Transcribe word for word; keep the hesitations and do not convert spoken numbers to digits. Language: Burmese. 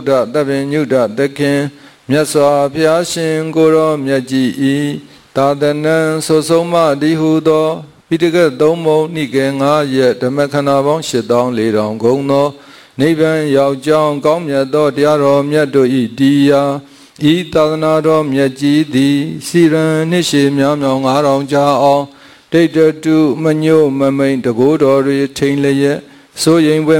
ဒတပင်ညုဒသခင်မြတ်စွာဘုရားရှင်ကိုရောမြတ်ကြီးဤသာသနံဆိုဆုံးမတိဟုသောပိဋကသုံးမုံနိကေငါးရက်ဓမ္မခန္ဓာပေါင်းရှစ်သောင်းလေးထောင်ဂုံသောနိဗ္ဗာန်ရောက်ကြောင်းကောင်းမြတ်သောတရားတော်မြတ်တို့ဤတရားဤသာသနာတော်မြတ်ကြီးသည်စီရန်နှစ်ရှည်များမြောင်ငါးထောင်ကြာအောင်ဒိဋ္ဌတုမညို့မမိန်တကိုးတော်တွေထိန်လျက်စိုးရင်ပွဲ